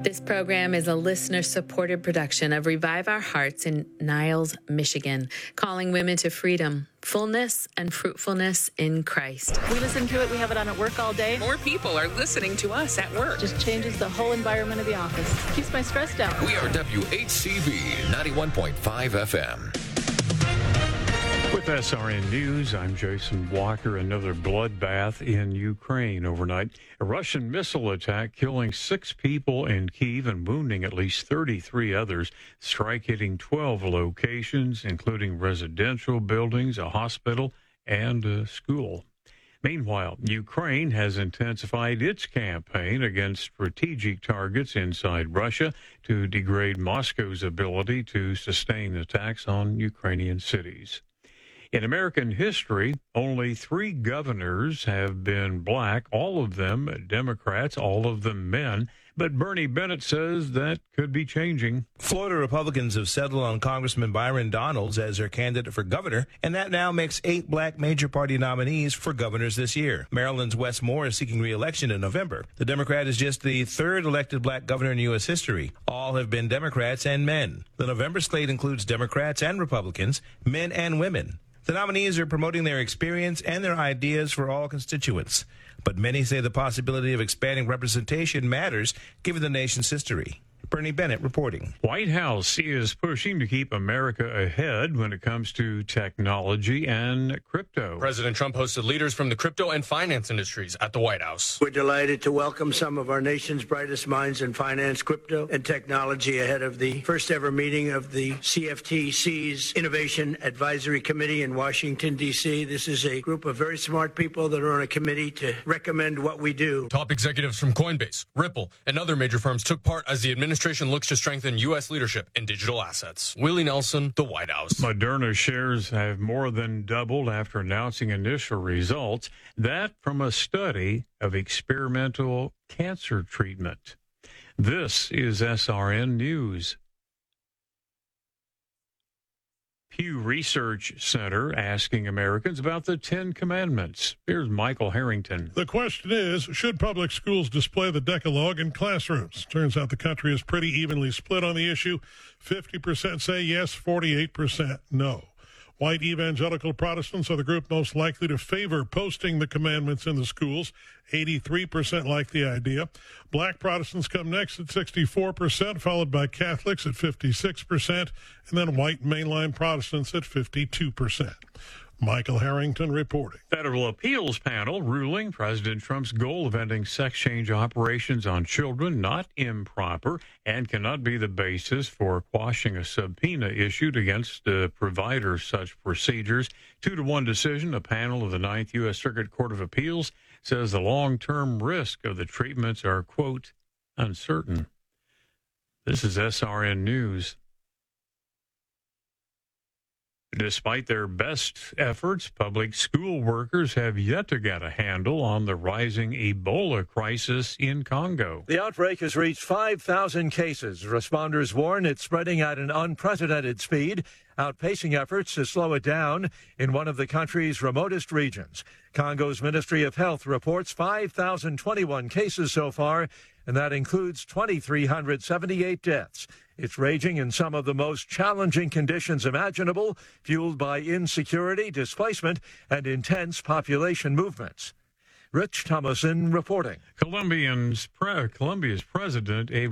This program is a listener-supported production of Revive Our Hearts in Niles, Michigan, calling women to freedom, fullness, and fruitfulness in Christ. We listen to it. We have it on at work all day. More people are listening to us at work. Just changes the whole environment of the office. Keeps my stress down. We are WHCV 91.5 FM. With SRN News, I'm Jason Walker. Another bloodbath in Ukraine overnight. A Russian missile attack killing 6 people in Kyiv and wounding at least 33 others. Strike hitting 12 locations, including residential buildings, a hospital, and a school. Meanwhile, Ukraine has intensified its campaign against strategic targets inside Russia to degrade Moscow's ability to sustain attacks on Ukrainian cities. In American history, only 3 governors have been black, all of them Democrats, all of them men. But Bernie Bennett says that could be changing. Florida Republicans have settled on Congressman Byron Donalds as their candidate for governor, and that now makes 8 black major party nominees for governors this year. Maryland's Wes Moore is seeking re-election in November. The Democrat is just the 3rd elected black governor in U.S. history. All have been Democrats and men. The November slate includes Democrats and Republicans, men and women. The nominees are promoting their experience and their ideas for all constituents. But many say the possibility of expanding representation matters given the nation's history. Bernie Bennett reporting. White House is pushing to keep America ahead when it comes to technology and crypto. President Trump hosted leaders from the crypto and finance industries at the White House. We're delighted to welcome some of our nation's brightest minds in finance, crypto, and technology ahead of the first ever meeting of the CFTC's Innovation Advisory Committee in Washington, D.C. This is a group of very smart people that are on a committee to recommend what we do. Top executives from Coinbase, Ripple, and other major firms took part as the administration looks to strengthen U.S. leadership in digital assets. Willie Nelson, the White House. Moderna shares have more than doubled after announcing initial results. That from a study of experimental cancer treatment. This is SRN News. Pew Research Center asking Americans about the 10 Commandments. Here's Michael Harrington. The question is, should public schools display the Decalogue in classrooms? Turns out the country is pretty evenly split on the issue. 50% say yes, 48% no. White evangelical Protestants are the group most likely to favor posting the commandments in the schools. 83% like the idea. Black Protestants come next at 64%, followed by Catholics at 56%, and then white mainline Protestants at 52%. Michael Harrington reporting. Federal appeals panel ruling President Trump's goal of ending sex change operations on children not improper and cannot be the basis for quashing a subpoena issued against providers such procedures. 2-1 decision. A panel of the 9th U.S. Circuit Court of Appeals says the long-term risk of the treatments are, quote, uncertain. This is SRN News. Despite their best efforts, public school workers have yet to get a handle on the rising Ebola crisis in Congo. The outbreak has reached 5,000 cases. Responders warn it's spreading at an unprecedented speed, outpacing efforts to slow it down in one of the country's remotest regions. Congo's Ministry of Health reports 5,021 cases so far, and that includes 2,378 deaths. It's raging in some of the most challenging conditions imaginable, fueled by insecurity, displacement, and intense population movements. Rich Thomason reporting. Colombia's President